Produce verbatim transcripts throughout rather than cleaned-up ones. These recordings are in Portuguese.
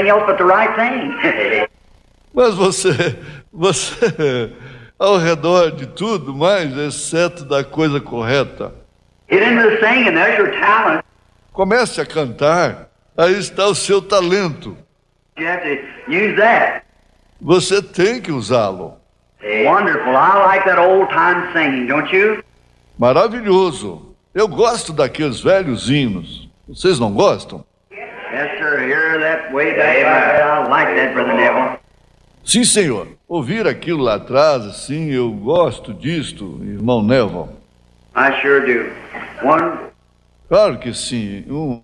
anything else but the right thing. Mas você, você, ao redor de tudo mais, exceto da coisa correta. Get into the singing, there's your talent. Comece a cantar, aí está o seu talento. You have to use that. Você tem que usá-lo. Wonderful. I like that old time singing, don't you? Maravilhoso. Eu gosto daqueles velhos hinos. Vocês não gostam? Yes, sir. Hear that way back. I like that, Brother Neville. Sim, senhor. Ouvir aquilo lá atrás, assim, eu gosto disto, irmão Neville. I sure do. One, Claro que sim. Um,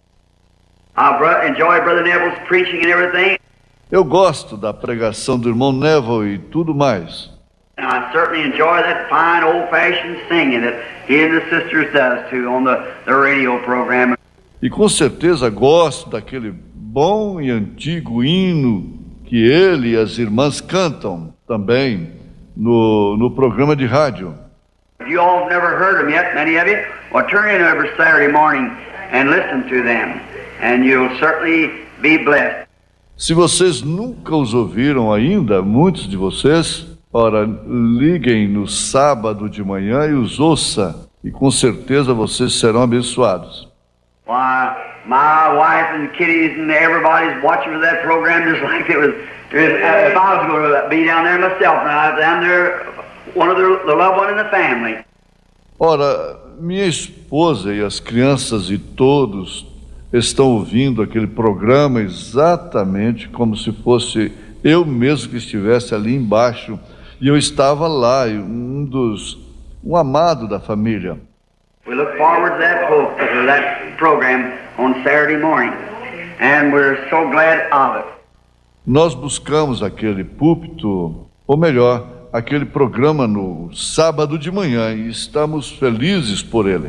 I bro- enjoy Brother Neville's preaching and everything. eu gosto da pregação do irmão Neville e tudo mais. And I certainly enjoy that fine old-fashioned singing that he and the sisters does too on the, the radio program. E com certeza gosto daquele bom e antigo hino que ele e as irmãs cantam também no, no programa de rádio. If you all have never heard them yet, many of you, well, turn in every Saturday morning and listen to them, and you'll certainly be blessed. Se vocês nunca os ouviram ainda, muitos de vocês, ora, liguem no sábado de manhã e os ouça, e com certeza vocês serão abençoados. Why, my wife and the kiddies and everybody's watching for that program just like it was, if, uh, if I was going to be down there myself, and I was down there, one of the, the loved one in the family. Ora, minha esposa e as crianças e todos estão ouvindo aquele programa exatamente como se fosse eu mesmo que estivesse ali embaixo, e eu estava lá, um dos, um amado da família. We look forward to that, pro- to that program on Saturday morning, and we're so glad of it. Nós buscamos aquele púlpito, ou melhor, aquele programa no sábado de manhã, e estamos felizes por ele.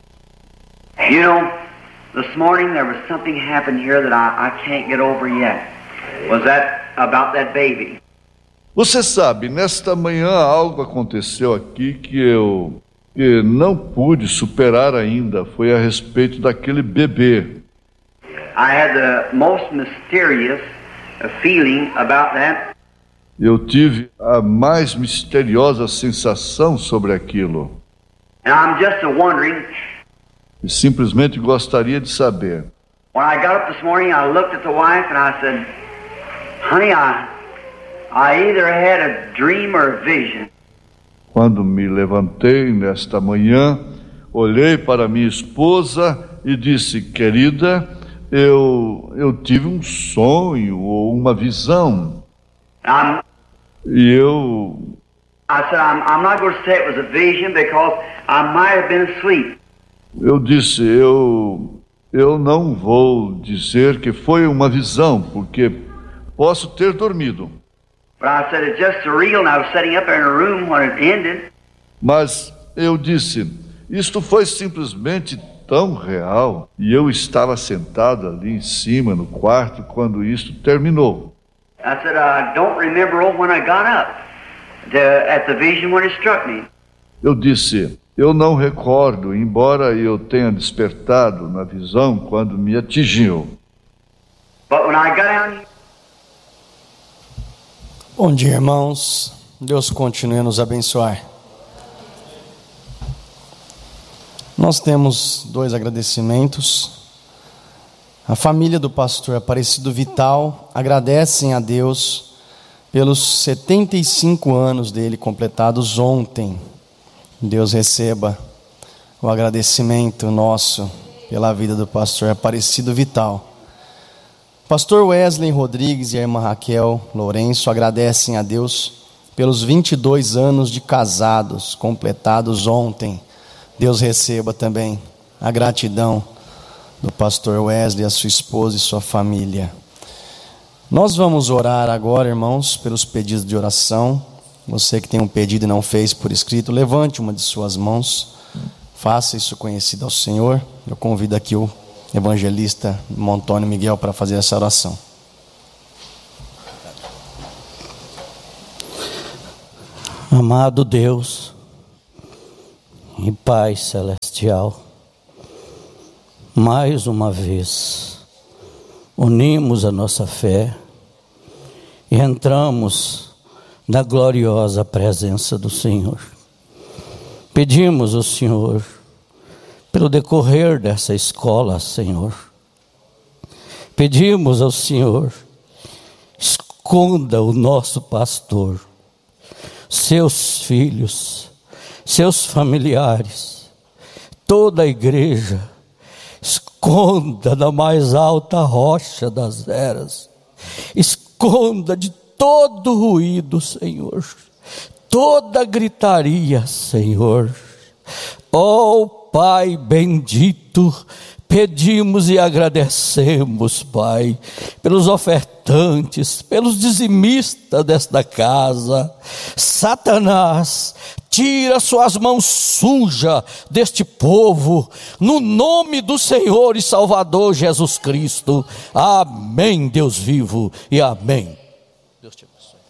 You know, this morning there was something happened here that I, I can't get over yet. Was that about that baby? Você sabe, nesta manhã algo aconteceu aqui que eu que não pude superar ainda. Foi a respeito daquele bebê. I had the most mysterious uh, feeling about that. Eu tive a mais misteriosa sensação sobre aquilo. And I'm just wondering, E simplesmente gostaria de saber. when I got up this morning, I looked at the wife and I said, honey, I, I either had a dream or a vision. Quando me levantei nesta manhã, olhei para minha esposa e disse, querida, eu, eu tive um sonho ou uma visão. I'm, E eu, I said, I'm, I'm not going to say it was a vision because I might have been asleep. eu disse, eu, eu não vou dizer que foi uma visão, porque posso ter dormido. But I said, it's just surreal, and I was sitting up there in a room when it ended. Mas eu disse, isto foi simplesmente tão real, e eu estava sentado ali em cima no quarto quando isto terminou. I said, I don't remember when I got up to, at the vision when it struck me. Eu disse, eu não recordo, embora eu tenha despertado na visão quando me atingiu. But when I got down, Bom dia, irmãos. Deus continue a nos abençoar. Nós temos dois agradecimentos. A família do pastor Aparecido Vital agradecem a Deus pelos setenta e cinco anos dele completados ontem. Deus receba o agradecimento nosso pela vida do pastor Aparecido Vital. Pastor Wesley Rodrigues e a irmã Raquel Lourenço agradecem a Deus pelos vinte e dois anos de casados completados ontem. Deus receba também a gratidão do pastor Wesley, a sua esposa e sua família. Nós vamos orar agora, irmãos, pelos pedidos de oração. Você que tem um pedido e não fez por escrito, levante uma de suas mãos, faça isso conhecido ao Senhor. Eu convido aqui o evangelista Antônio Miguel para fazer essa oração. Amado Deus e Pai Celestial, mais uma vez unimos a nossa fé e entramos na gloriosa presença do Senhor. Pedimos ao Senhor, pelo decorrer dessa escola, Senhor, pedimos ao Senhor, esconda o nosso pastor, seus filhos, seus familiares, toda a igreja, esconda na mais alta rocha das eras, esconda de todo ruído, Senhor, toda gritaria, Senhor. Ó Pai bendito, pedimos e agradecemos, Pai, pelos ofertantes, pelos dizimistas desta casa. Satanás, tira suas mãos sujas deste povo, no nome do Senhor e Salvador Jesus Cristo. Amém, Deus vivo, e amém. Deus te abençoe.